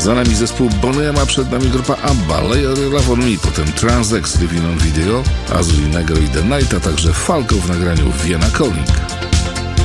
Za nami zespół Bonham, a przed nami grupa ABBA, Lay Your Love On Me, potem Transex, Living On Video, Azul i Negro i The Night, a także Falco w nagraniu Vienna Calling.